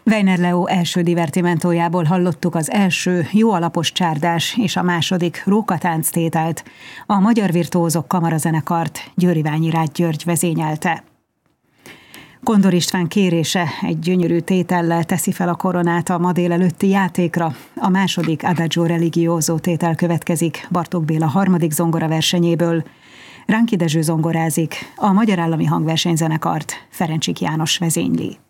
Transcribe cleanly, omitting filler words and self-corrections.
Weiner Leo első divertimentójából hallottuk az első jó alapos csárdás és a második rókatánc tételt. A Magyar Virtuózok Kamarazenekart Győriványi Ráth György vezényelte. Kondor István kérése egy gyönyörű tétellel teszi fel a koronát a ma délelőtti játékra. A második Adagio Religioso tétel következik Bartók Béla harmadik zongoraversenyéből. Ránki Dezső zongorázik, a Magyar Állami Hangversenyzenekart Ferencsik János vezényli.